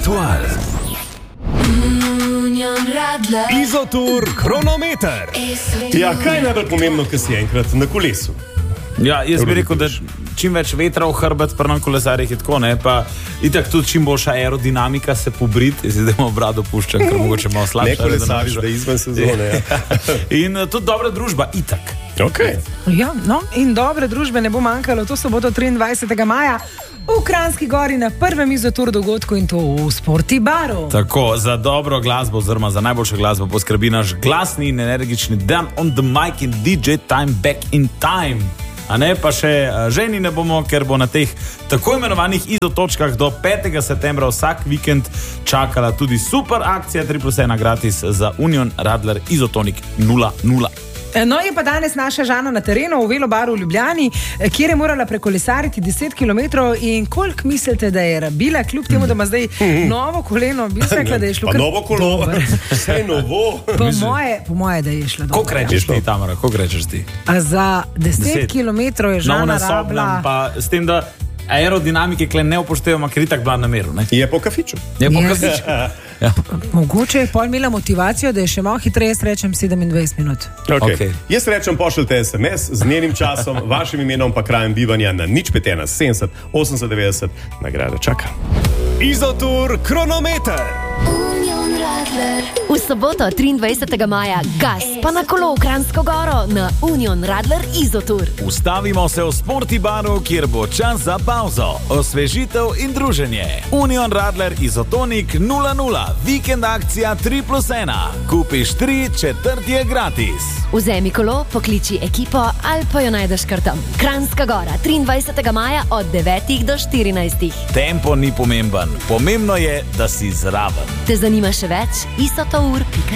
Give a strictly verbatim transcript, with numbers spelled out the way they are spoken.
Aktual. Izotur kronometer. Ja, kaj je najbolj pomembno, ko si enkrat na kolesu? Ja, jaz bi rekel, da čim več vetra v hrbet pri nam kolesarjih je tako, ne, pa itak tudi čim boljša aerodinamika se pobrit, zdaj imamo brado puščan, ker mogoče malo slabša. Ne kolesariš, da izven sezone, ja. In tudi dobra družba, itak. Okay. Ja, no, in dobre družbe ne bo manjkalo, to soboto triindvajsetega maja v Kranjski Gori na prvem Izotur dogodku, in to v Sporti baru. Tako, za dobro glasbo oziroma za najboljšo glasbo poskrbi naš glasni in energični Dan on the mic in D J Time back in time. A ne, pa še ženi ne bomo, ker bo na teh tako imenovanih izotočkah do petega septembra vsak vikend čakala tudi super akcija tri plus ena gratis za Union Radler Izotonik nula nula. No, je pa danes naša Žana na terenu v Velobaru v Ljubljani, kjer je morala prekolesariti deset kilometrov, in koliko mislite, da je rabila, kljub temu, da ima zdaj novo koleno, bi se rekla, da je šlo kar novo koleno, vse novo. Po moje, po moje, da je šlo dobro. Koliko rečeš ti, Tamara, koliko rečeš ti? A za deset kilometrov je Žana rabila... Pa s tem, da aerodinamike kle ne upoštevamo, ker je tak bila na meru, ne? Je po kafiču. Je po kafiču. Ja. Mogoče je pol imela motivacijo, da je še malo hitreje, jaz rečem sedemindvajset minut. Okay. Okay. Jaz rečem, pošljite es em es z njenim časom, vašim imenom pa krajem bivanja na nič pet ena sedemdeset osemdeset devetdeset. Nagrada čaka. Izotur kronometer. V soboto triindvajsetega maja gas pa na kolo v Kranjsko Goro na Union Radler Izotur. Ustavimo se v Sporti baru, kjer bo čas za pauzo, osvežitev in druženje. Union Radler Izotonik nula nula, vikend akcija tri plus ena. Kupiš tri, četrti je gratis. Vzemi kolo, pokliči ekipo ali pa jo najdeš kar tam. Kranjska Gora, triindvajsetega maja od devetih do štirinajstih. Tempo ni pomemben, pomembno je, da si zraven. Te zanima še več? isotour pika si.